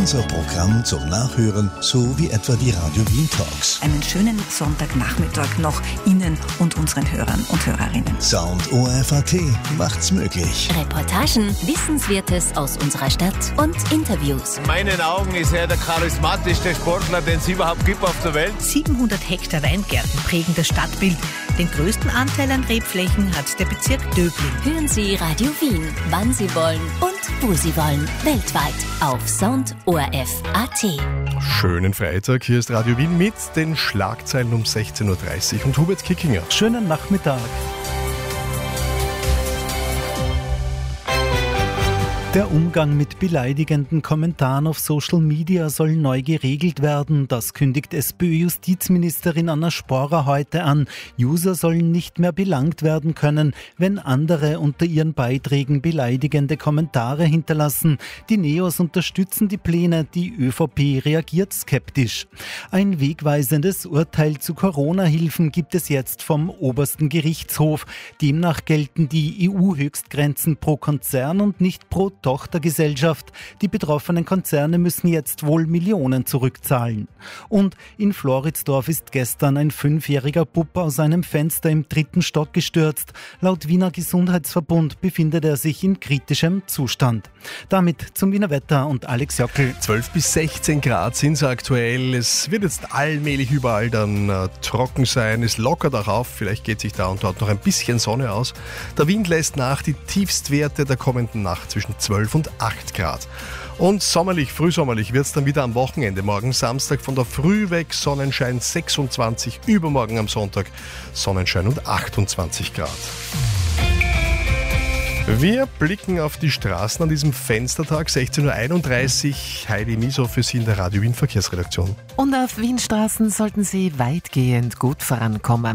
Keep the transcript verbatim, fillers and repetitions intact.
Unser Programm zum Nachhören, so wie etwa die Radio Wien Talks. Einen schönen Sonntagnachmittag noch Ihnen und unseren Hörern und Hörerinnen. Sound O R F A T macht's möglich. Reportagen, Wissenswertes aus unserer Stadt und Interviews. In meinen Augen ist er der charismatischste Sportler, den es überhaupt gibt auf der Welt. siebenhundert Hektar Weingärten prägen das Stadtbild. Den größten Anteil an Rebflächen hat der Bezirk Döbling. Hören Sie Radio Wien, wann Sie wollen und wo Sie wollen. Weltweit auf Sound O R F Punkt A T. Schönen Freitag, hier ist Radio Wien mit den Schlagzeilen um sechzehn Uhr dreißig und Hubert Kickinger. Schönen Nachmittag. Der Umgang mit beleidigenden Kommentaren auf Social Media soll neu geregelt werden. Das kündigt SPÖ-Justizministerin Anna Sporer heute an. User sollen nicht mehr belangt werden können, wenn andere unter ihren Beiträgen beleidigende Kommentare hinterlassen. Die Neos unterstützen die Pläne, die ÖVP reagiert skeptisch. Ein wegweisendes Urteil zu Corona-Hilfen gibt es jetzt vom obersten Gerichtshof. Demnach gelten die E U-Höchstgrenzen pro Konzern und nicht pro Tochtergesellschaft. Die betroffenen Konzerne müssen jetzt wohl Millionen zurückzahlen. Und in Floridsdorf ist gestern ein fünfjähriger Bub aus einem Fenster im dritten Stock gestürzt. Laut Wiener Gesundheitsverbund befindet er sich in kritischem Zustand. Damit zum Wiener Wetter und Alex Jockel. zwölf bis sechzehn Grad sind es aktuell. Es wird jetzt allmählich überall dann äh, trocken sein. Es lockert auch auf. Vielleicht geht sich da und dort noch ein bisschen Sonne aus. Der Wind lässt nach. Die Tiefstwerte der kommenden Nacht zwischen zwölf und acht Grad. Und sommerlich, frühsommerlich wird es dann wieder am Wochenende. Morgen Samstag von der Früh weg Sonnenschein sechsundzwanzig, übermorgen am Sonntag Sonnenschein und achtundzwanzig Grad. Wir blicken auf die Straßen an diesem Fenstertag, sechzehn Uhr einunddreißig. Heidi Miso für Sie in der Radio Wien Verkehrsredaktion. Und auf Wienstraßen sollten Sie weitgehend gut vorankommen.